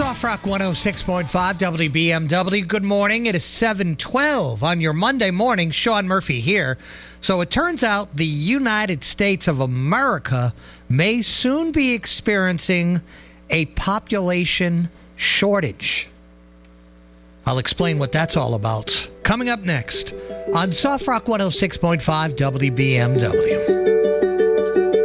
Soft Rock 106.5 WBMW. Good morning. It is 7:12 on your Monday morning. Sean Murphy here. So it turns out the United States of America may soon be experiencing a population shortage. I'll explain what that's all about. Coming up next on Soft Rock 106.5 WBMW.